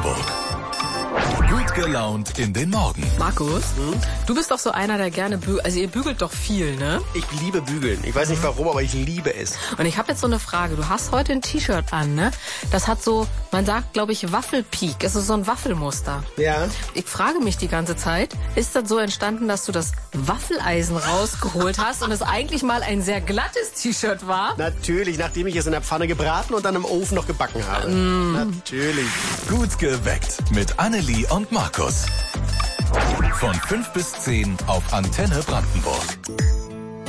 Brandenburg. Gut gelaunt in den Morgen. Markus, du bist doch so einer, der gerne bügelt. Also ihr bügelt doch viel, ne? Ich liebe Bügeln. Ich weiß nicht warum, aber ich liebe es. Und ich habe jetzt so eine Frage. Du hast heute ein T-Shirt an, ne? Das hat so, man sagt, glaube ich, Waffelpeak. Es ist so ein Waffelmuster. Ja. Ich frage mich die ganze Zeit, ist das so entstanden, dass du das Waffeleisen rausgeholt hast und es eigentlich mal ein sehr glattes T-Shirt war? Natürlich, nachdem ich es in der Pfanne gebraten und dann im Ofen noch gebacken habe. Natürlich. Gut geweckt mit Annelie und Markus. Von 5 bis 10 auf Antenne Brandenburg.